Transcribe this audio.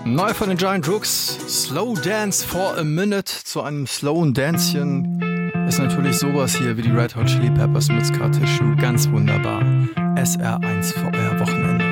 Neu von den Giant Rooks, Slow Dance for a Minute. Zu einem slowen Dancechen ist natürlich sowas hier wie die Red Hot Chili Peppers mit Scar Tissue ganz wunderbar. SR1 für euer Wochenende.